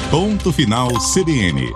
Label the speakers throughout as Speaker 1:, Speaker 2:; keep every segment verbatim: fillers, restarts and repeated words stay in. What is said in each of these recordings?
Speaker 1: Ponto Final C B N.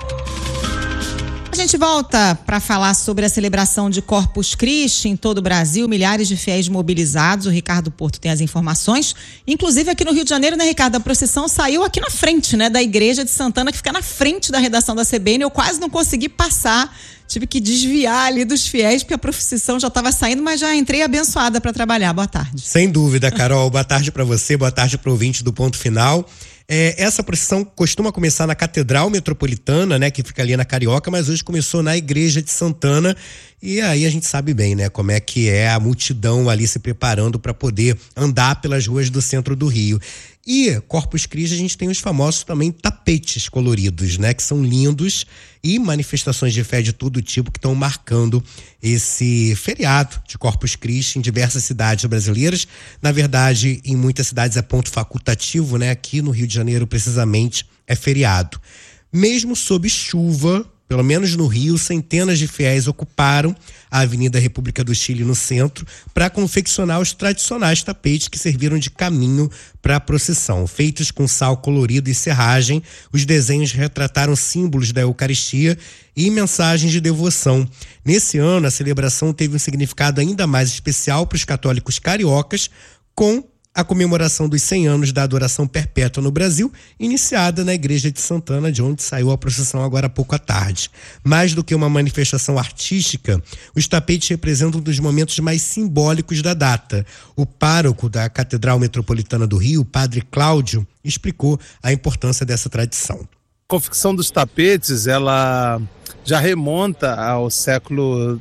Speaker 2: A gente volta para falar sobre a celebração de Corpus Christi em todo o Brasil, milhares de fiéis mobilizados. O Ricardo Porto tem as informações, inclusive aqui no Rio de Janeiro, né, Ricardo? A procissão saiu aqui na frente, né, da igreja de Santana, que fica na frente da redação da C B N. Eu quase não consegui passar, tive que desviar ali dos fiéis, porque a procissão já estava saindo, mas já entrei abençoada para trabalhar. Boa tarde.
Speaker 3: Sem dúvida, Carol. Boa tarde para você, boa tarde para o ouvinte do Ponto Final. É, essa procissão costuma começar na Catedral Metropolitana, né, que fica ali na Carioca, mas hoje começou na Igreja de Santana, e aí a gente sabe bem, né, como é que é a multidão ali se preparando para poder andar pelas ruas do centro do Rio. E Corpus Christi a gente tem os famosos também tapetes coloridos, né, que são lindos, e manifestações de fé de todo tipo que estão marcando esse feriado de Corpus Christi em diversas cidades brasileiras. Na verdade, em muitas cidades é ponto facultativo, né? Aqui no Rio de Janeiro, precisamente, é feriado. Mesmo sob chuva, pelo menos no Rio, centenas de fiéis ocuparam a Avenida República do Chile, no centro, para confeccionar os tradicionais tapetes que serviram de caminho para a procissão. Feitos com sal colorido e serragem, os desenhos retrataram símbolos da Eucaristia e mensagens de devoção. Nesse ano, a celebração teve um significado ainda mais especial para os católicos cariocas, com a comemoração dos cem anos da adoração perpétua no Brasil, iniciada na Igreja de Santana, de onde saiu a procissão agora há pouco à tarde. Mais do que uma manifestação artística, os tapetes representam um dos momentos mais simbólicos da data. O pároco da Catedral Metropolitana do Rio, Padre Cláudio, explicou a importância dessa tradição.
Speaker 4: A confecção dos tapetes, ela já remonta ao século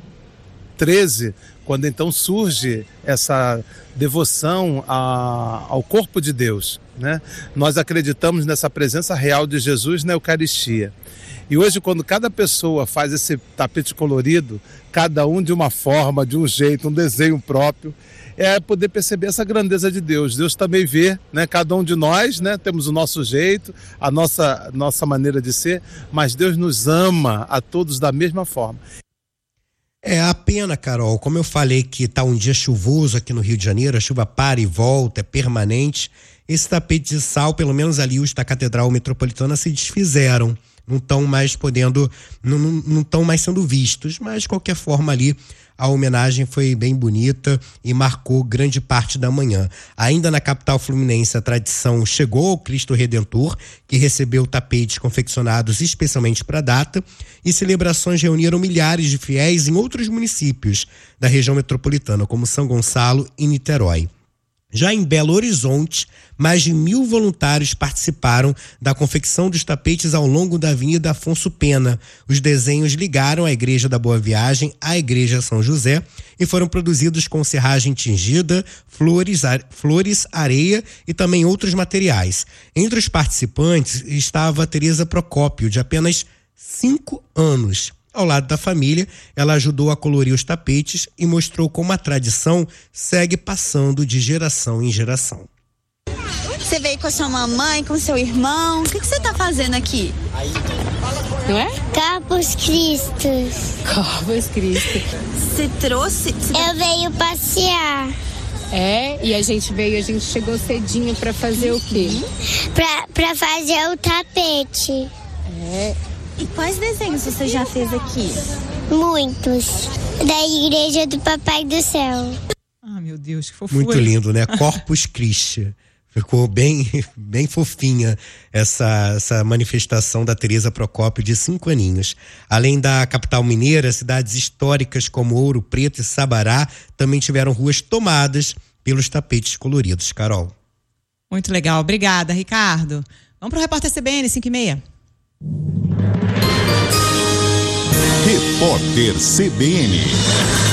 Speaker 4: treze, quando então surge essa devoção a, ao corpo de Deus, né? Nós acreditamos nessa presença real de Jesus na Eucaristia. E hoje, quando cada pessoa faz esse tapete colorido, cada um de uma forma, de um jeito, um desenho próprio, é poder perceber essa grandeza de Deus. Deus também vê, né? Cada um de nós, né? Temos o nosso jeito, a nossa, nossa maneira de ser, mas Deus nos ama a todos da mesma forma.
Speaker 3: É a pena, Carol, como eu falei que tá um dia chuvoso aqui no Rio de Janeiro, a chuva para e volta, é permanente, esse tapete de sal, pelo menos ali os da Catedral Metropolitana, se desfizeram, não estão mais podendo, não estão mais sendo vistos, mas de qualquer forma ali a homenagem foi bem bonita e marcou grande parte da manhã. Ainda na capital fluminense, a tradição chegou ao Cristo Redentor, que recebeu tapetes confeccionados especialmente para a data, e celebrações reuniram milhares de fiéis em outros municípios da região metropolitana, como São Gonçalo e Niterói. Já em Belo Horizonte, mais de mil voluntários participaram da confecção dos tapetes ao longo da Avenida Afonso Pena. Os desenhos ligaram a Igreja da Boa Viagem à Igreja São José e foram produzidos com serragem tingida, flores, flores, areia e também outros materiais. Entre os participantes estava Tereza Procópio, de apenas cinco anos. Ao lado da família, ela ajudou a colorir os tapetes e mostrou como a tradição segue passando de geração em geração.
Speaker 5: Você veio com a sua mamãe, com seu irmão, o que, que você está fazendo aqui?
Speaker 6: Não é?
Speaker 7: Corpus Christi.
Speaker 6: Corpus Christi.
Speaker 5: Você trouxe... Você...
Speaker 7: Eu venho passear.
Speaker 6: É, e a gente veio, a gente chegou cedinho para fazer o quê?
Speaker 7: Pra, pra fazer o tapete.
Speaker 6: É...
Speaker 5: E quais desenhos você já fez aqui?
Speaker 7: Muitos. Da Igreja do Papai do Céu.
Speaker 2: Ah, meu Deus, que fofura.
Speaker 3: Muito lindo, né? Corpus Christi. Ficou bem, bem fofinha essa, essa manifestação da Tereza Procópio, de cinco aninhos. Além da capital mineira, cidades históricas como Ouro Preto e Sabará também tiveram ruas tomadas pelos tapetes coloridos. Carol.
Speaker 2: Muito legal. Obrigada, Ricardo. Vamos para o Repórter C B N, cinco e meia.
Speaker 1: Repórter C B N.